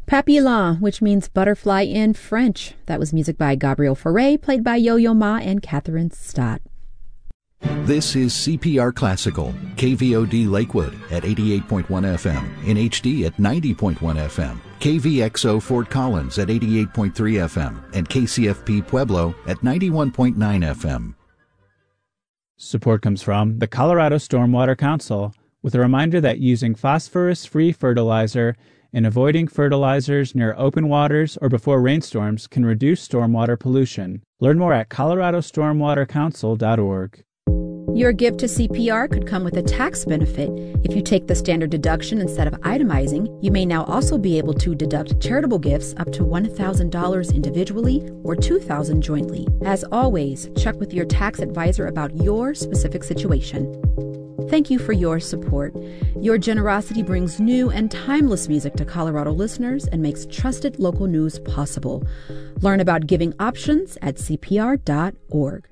Papillon, which means butterfly in French. That was music by Gabriel Fauré, played by Yo-Yo Ma and Catherine Stott. This is CPR Classical, KVOD Lakewood at 88.1 FM, in HD at 90.1 FM, KVXO Fort Collins at 88.3 FM, and KCFP Pueblo at 91.9 FM. Support comes from the Colorado Stormwater Council, with a reminder that using phosphorus-free fertilizer and avoiding fertilizers near open waters or before rainstorms can reduce stormwater pollution. Learn more at coloradostormwatercouncil.org. Your gift to CPR could come with a tax benefit. If you take the standard deduction instead of itemizing, you may now also be able to deduct charitable gifts up to $1,000 individually or $2,000 jointly. As always, check with your tax advisor about your specific situation. Thank you for your support. Your generosity brings new and timeless music to Colorado listeners and makes trusted local news possible. Learn about giving options at CPR.org.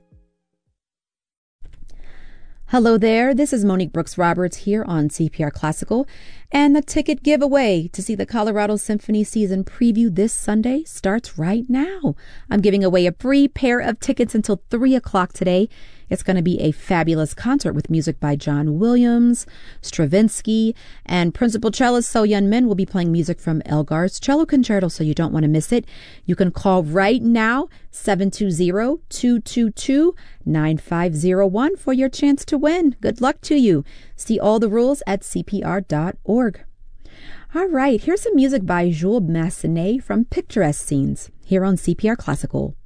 Hello there, this is Monique Brooks Roberts here on CPR Classical, and the ticket giveaway to see the Colorado Symphony season preview this Sunday starts right now. I'm giving away a free pair of tickets until 3 o'clock today. It's going to be a fabulous concert with music by John Williams, Stravinsky, and principal cellist So Yun Min will be playing music from Elgar's Cello Concerto, so you don't want to miss it. You can call right now, 720-222-9501 for your chance to win. Good luck to you. See all the rules at CPR.org. All right, here's some music by Jules Massenet from Picturesque Scenes here on CPR Classical.